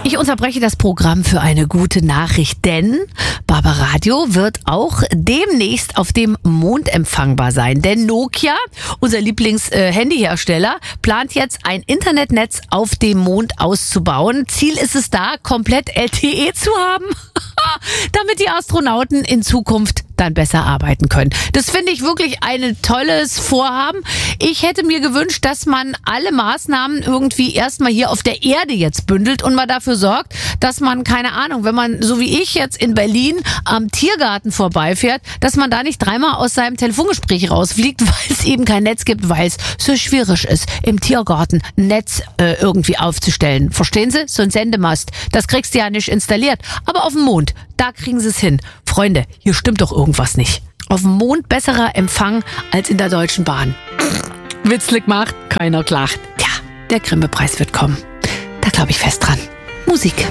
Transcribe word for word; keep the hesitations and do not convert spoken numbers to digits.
Ich unterbreche das Programm für eine gute Nachricht, denn Barbaradio wird auch demnächst auf dem Mond empfangbar sein. Denn Nokia, unser Lieblings-Handyhersteller, plant jetzt ein Internetnetz auf dem Mond auszubauen. Ziel ist es da, komplett L T E zu haben, damit die Astronauten in Zukunft dann besser arbeiten können. Das finde ich wirklich ein tolles Vorhaben. Ich hätte mir gewünscht, dass man alle Maßnahmen irgendwie erstmal hier auf der Erde jetzt bündelt und mal dafür sorgt, dass man, keine Ahnung, wenn man so wie ich jetzt in Berlin am Tiergarten vorbeifährt, dass man da nicht dreimal aus seinem Telefongespräch rausfliegt, weil es eben kein Netz gibt, weil es so schwierig ist, im Tiergarten ein Netz äh, irgendwie aufzustellen. Verstehen Sie? So ein Sendemast, das kriegst du ja nicht installiert. Aber auf dem Mond, da kriegen sie es hin. Freunde, hier stimmt doch irgendwas nicht. Auf dem Mond besserer Empfang als in der Deutschen Bahn. Witzlig macht, keiner klagt. Ja, der Grimme-Preis wird kommen. Da glaube ich fest dran. Musik.